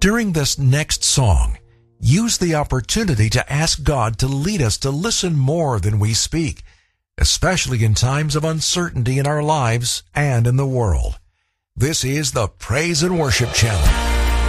During this next song, use the opportunity to ask God to lead us to listen more than we speak, especially in times of uncertainty in our lives and in the world. This is the Praise and Worship Channel.